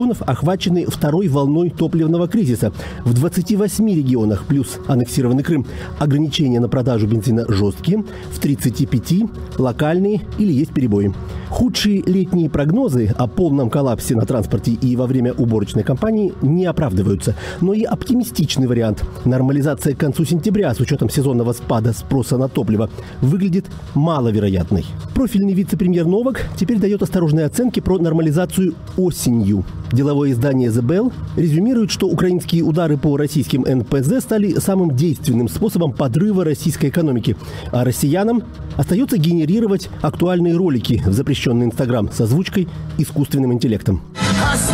охвачены второй волной топливного кризиса. В 28 регионах плюс аннексированный Крым ограничения на продажу бензина жесткие, в 35 локальные или есть перебои. Худшие летние прогнозы о полном коллапсе на транспорте и во время уборочной кампании не оправдываются. Но и оптимистичный вариант – нормализация к концу сентября с учетом сезонного спада спроса на топливо – выглядит маловероятной. Профильный вице-премьер Новак теперь дает осторожные оценки про нормализацию осенью. Деловое издание The Bell резюмирует, что украинские удары по российским НПЗ стали самым действенным способом подрыва российской экономики. А россиянам остается генерировать актуальные ролики в запрещенный Инстаграм с озвучкой искусственным интеллектом.